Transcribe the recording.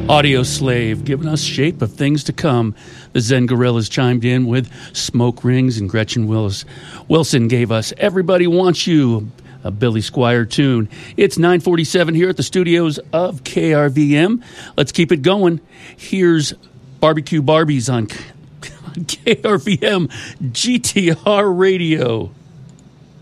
Audio Slave, giving us Shape of Things to Come. The Zen Gorillas chimed in with Smoke Rings, and Gretchen Wilson gave us Everybody Wants You, a Billy Squier tune. It's 9:47 here at the studios of KRVM. Let's keep it going. Here's Barbecue Barbies on KRVM GTR Radio.